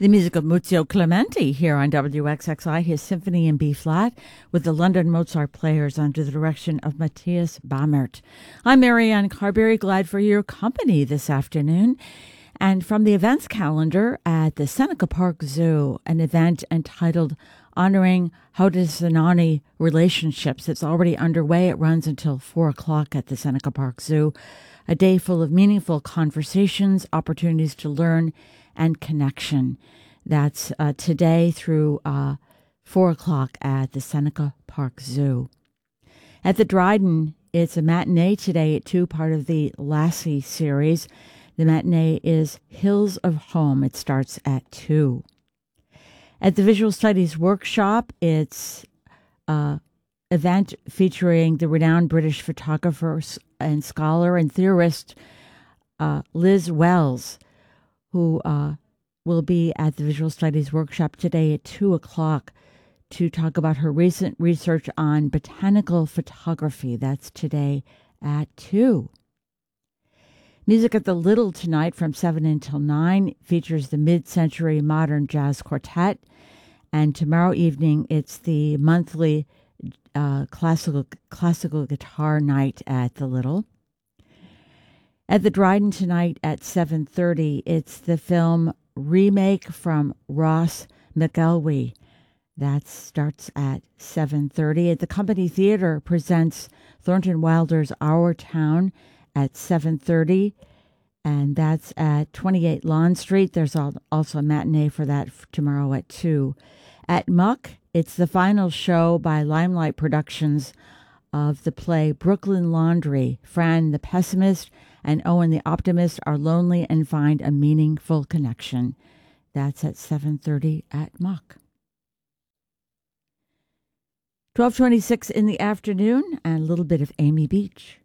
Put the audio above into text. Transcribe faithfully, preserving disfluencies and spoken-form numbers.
The music of Muzio Clementi here on W X X I, his Symphony in B flat with the London Mozart Players under the direction of Matthias Bammert. I'm Marianne Carberry, glad for your company this afternoon. And from the events calendar at the Seneca Park Zoo, an event entitled Honoring Haudenosaunee Relationships. It's already underway. It runs until four o'clock at the Seneca Park Zoo. A day full of meaningful conversations, opportunities to learn, and connection. That's uh, today through uh, four o'clock at the Seneca Park Zoo. At the Dryden, it's a matinee today at two, part of the Lassie series. The matinee is Hills of Home. It starts at two. At the Visual Studies Workshop, it's an event featuring the renowned British photographer and scholar and theorist uh, Liz Wells, who uh, will be at the Visual Studies Workshop today at two o'clock to talk about her recent research on botanical photography. That's today at two. Music at the Little tonight from seven until nine features the Mid-Century Modern Jazz Quartet. And tomorrow evening, it's the monthly uh, classical classical guitar night at the Little. At the Dryden tonight at seven thirty, it's the film Remake from Ross McElwee. That starts at seven thirty. At the Company Theater presents Thornton Wilder's Our Town at seven thirty, and that's at twenty-eight Lawn Street. There's also a matinee for that tomorrow at two. At Muck, it's the final show by Limelight Productions of the play Brooklyn Laundry. Fran the Pessimist and Owen the Optimist are lonely and find a meaningful connection. That's at seven thirty at Muck. twelve twenty-six in the afternoon, and a little bit of Amy Beach.